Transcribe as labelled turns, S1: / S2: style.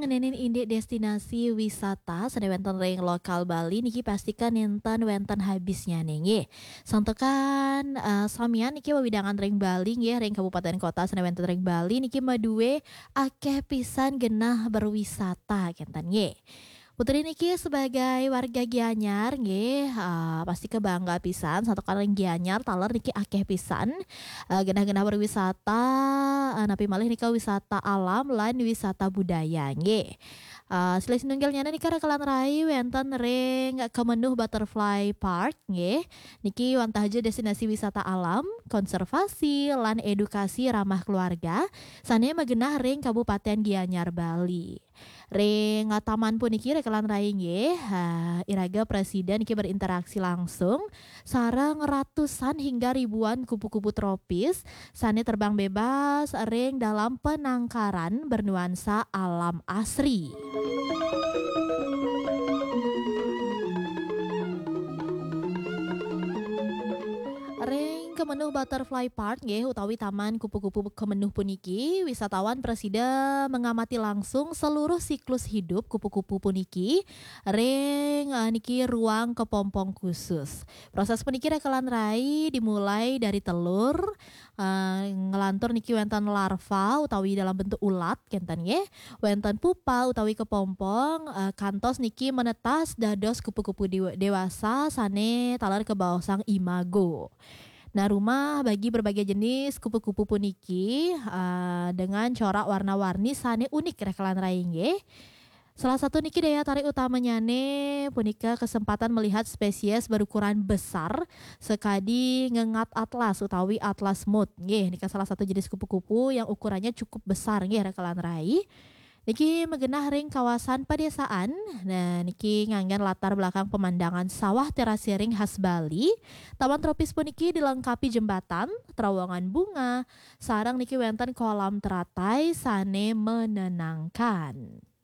S1: ngenenin inde destinasi wisata sadewenten ring lokal Bali niki pastikan wenten habisnya nenge. Santokan samian niki wewidangan ring Bali nggih ring kabupaten kota sadewenten ring Bali niki maduwe akeh pisan genah berwisata kenten nggih. Putri niki sebagai warga Gianyar nggih pasti kebangga pisan satu kali Gianyar taler niki akeh pisan genah-genah berwisata napi malih nika wisata alam lan wisata budaya nggih. Silih sinunggalnya nika rekalan rai wenten ring Kemenuh Butterfly Park nggih. Niki wantah aja destinasi wisata alam, konservasi lan edukasi ramah keluarga sane magenah ring Kabupaten Gianyar Bali. Ring taman puniki rekelan rai nggih iraga presiden iki berinteraksi langsung sareng ratusan hingga ribuan kupu-kupu tropis sane terbang bebas ring dalam penangkaran bernuansa alam asri. Ring Kemenuh Butterfly Park nggih utawi taman kupu-kupu Kemenuh puniki wisatawan presida mengamati langsung seluruh siklus hidup kupu-kupu puniki ring niki ruang kepompong khusus. Proses puniki rekelan rai dimulai dari telur ngelantur niki wenten larva utawi dalam bentuk ulat kenten nggih, wenten pupa utawi kepompong kantos niki menetas dados kupu-kupu dewasa sane talar ke bawah sang imago. Nah, rumah bagi berbagai jenis kupu-kupu puniki dengan corak warna-warni sane unik rekelan rai nggih. Salah satu niki daya tarik utamanya punika kesempatan melihat spesies berukuran besar sekadi ngengat atlas utawi atlas mood nggih. Nika salah satu jenis kupu-kupu yang ukurannya cukup besar nggih rekelan rai. Niki megenah ring kawasan pedesaan. Nah, niki nganggen latar belakang pemandangan sawah terasering khas Bali. Taman tropis puniki dilengkapi jembatan, terowongan bunga, sarang niki wenten kolam teratai sane menenangkan.